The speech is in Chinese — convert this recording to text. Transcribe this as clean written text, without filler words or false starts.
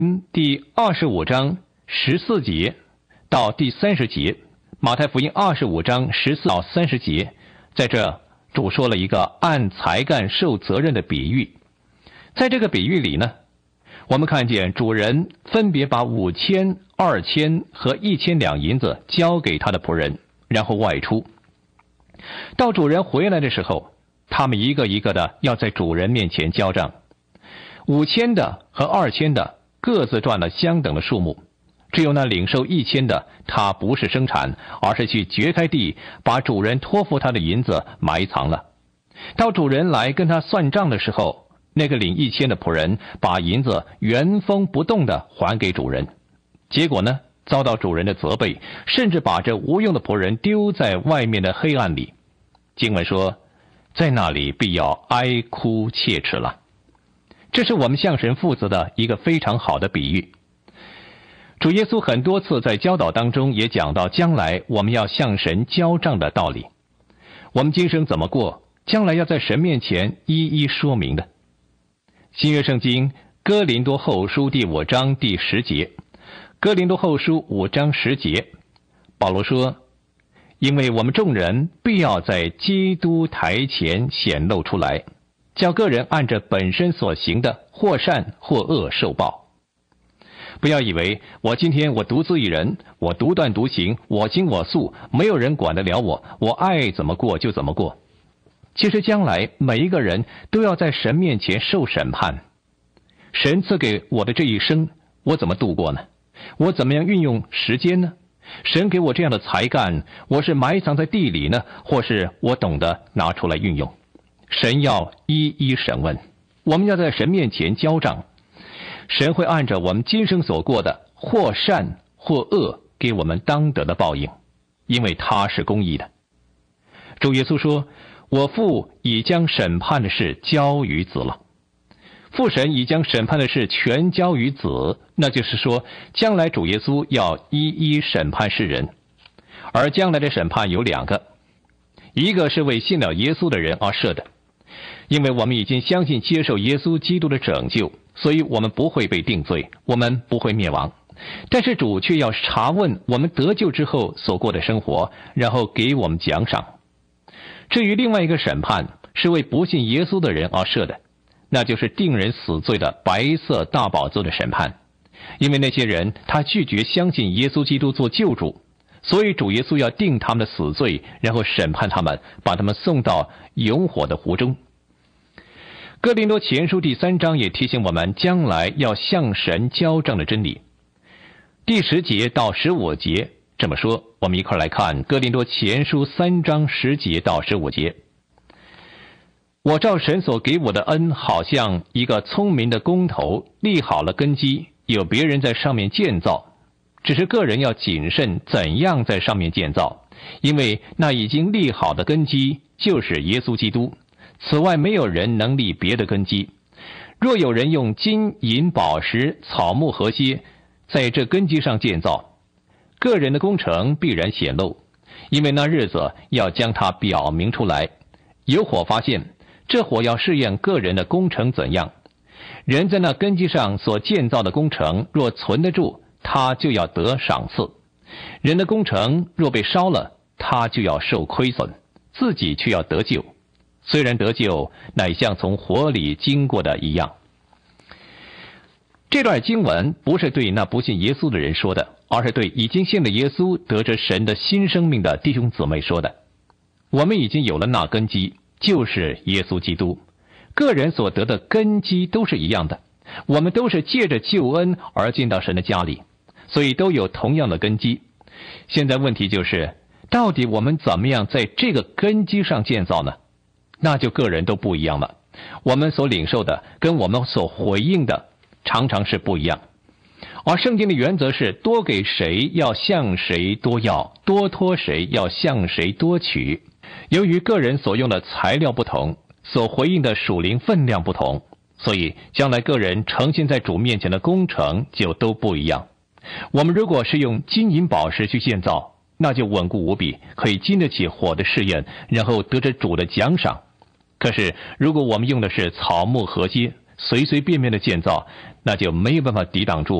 第25章14节到第30节，马太福音25章14到30节，在这主说了一个按才干受责任的比喻。在这个比喻里呢，我们看见主人分别把5000、2000和1000两银子交给他的仆人，然后外出。到主人回来的时候，他们一个一个的要在主人面前交账。5000的和2000的各自赚了相等的数目，只有那领受1000的，他不是生产，而是去掘开地，把主人托付他的银子埋藏了。到主人来跟他算账的时候，那个领1000的仆人把银子原封不动的还给主人，结果呢，遭到主人的责备，甚至把这无用的仆人丢在外面的黑暗里。经文说，在那里必要哀哭切齿了。这是我们向神负责的一个非常好的比喻。主耶稣很多次在教导当中也讲到将来我们要向神交账的道理。我们今生怎么过，将来要在神面前一一说明的。新约圣经哥林多后书第5章第10节，哥林多后书5章10节，保罗说，因为我们众人必要在基督台前显露出来，叫个人按着本身所行的或善或恶受报。不要以为我今天我独自一人，我独断独行，我行我素，没有人管得了我，我爱怎么过就怎么过。其实将来每一个人都要在神面前受审判。神赐给我的这一生，我怎么度过呢？我怎么样运用时间呢？神给我这样的才干，我是埋藏在地里呢，或是我懂得拿出来运用？神要一一审问，我们要在神面前交账。神会按照我们今生所过的或善或恶给我们当得的报应，因为他是公义的。主耶稣说，我父已将审判的事交于子了。父神已将审判的事全交于子，那就是说，将来主耶稣要一一审判世人。而将来的审判有2个，一个是为信了耶稣的人而设的，因为我们已经相信接受耶稣基督的拯救，所以我们不会被定罪，我们不会灭亡。但是主却要查问我们得救之后所过的生活，然后给我们奖赏。至于另外一个审判，是为不信耶稣的人而设的，那就是定人死罪的白色大宝座的审判。因为那些人他拒绝相信耶稣基督做救主，所以主耶稣要定他们的死罪，然后审判他们，把他们送到永火的湖中。哥林多前书第3章也提醒我们将来要向神交账的真理。第10节到15节这么说，我们一块来看哥林多前书3章10节到15节。我照神所给我的恩，好像一个聪明的工头立好了根基，有别人在上面建造，只是个人要谨慎怎样在上面建造，因为那已经立好的根基就是耶稣基督，此外没有人能立别的根基。若有人用金银宝石草木禾秸在这根基上建造，个人的工程必然显露，因为那日子要将它表明出来。有火发现，这火要试验个人的工程怎样。人在那根基上所建造的工程若存得住，他就要得赏赐；人的工程若被烧了，他就要受亏损，自己却要得救。虽然得救，乃像从火里经过的一样。这段经文不是对那不信耶稣的人说的，而是对已经信了耶稣得着神的新生命的弟兄姊妹说的。我们已经有了那根基，就是耶稣基督。个人所得的根基都是一样的，我们都是借着救恩而进到神的家里，所以都有同样的根基。现在问题就是，到底我们怎么样在这个根基上建造呢？那就个人都不一样了。我们所领受的跟我们所回应的常常是不一样。而圣经的原则是，多给谁要向谁多要，多托谁要向谁多取。由于个人所用的材料不同，所回应的属灵分量不同，所以将来个人呈现在主面前的工程就都不一样。我们如果是用金银宝石去建造，那就稳固无比，可以经得起火的试验，然后得着主的奖赏。可是如果我们用的是草木禾秸， 随随便便的建造，那就没有办法抵挡住